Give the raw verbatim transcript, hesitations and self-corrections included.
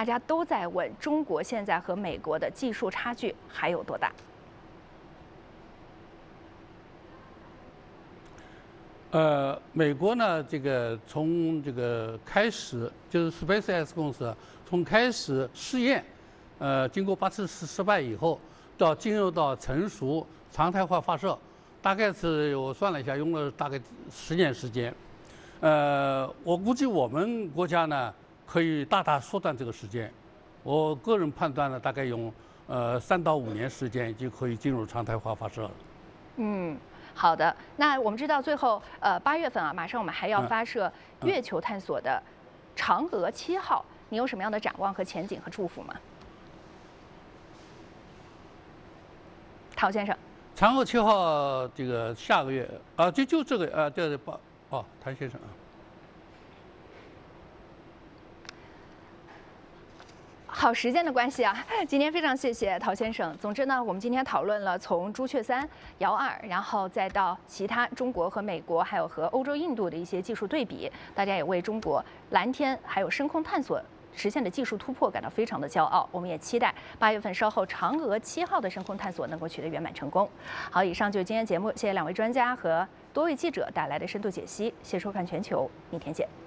大家都在问中国现在和美国的技术差距还有多大？ 呃，美国呢，这个从这个开始就是 SpaceX 公司从开始试验，呃，经过八次失失败以后，到进入到成熟常态化发射，大概是我算了一下，用了大概十年时间。呃，我估计我们国家呢可以大大缩短这个时间。我个人判断呢，大概用呃三到五年时间就可以进入常态化发射了。 嗯。好的，那我们知道最后，呃，八月份啊，马上我们还要发射月球探索的嫦娥七号，你有什么样的展望和前景和祝福吗？陶先生， 嫦娥七号这个下个月啊，就就这个啊，这是报哦，谭先生啊。 好，时间的关系啊，今天非常谢谢陶先生。总之呢，我们今天讨论了从朱雀三、遥二，然后再到其他中国和美国，还有和欧洲、印度的一些技术对比，大家也为中国蓝天还有深空探索实现的技术突破感到非常的骄傲。我们也期待八月份稍后嫦娥七号的深空探索能够取得圆满成功。好，以上就是今天节目，谢谢两位专家和多位记者带来的深度解析。谢谢收看全球，明天见。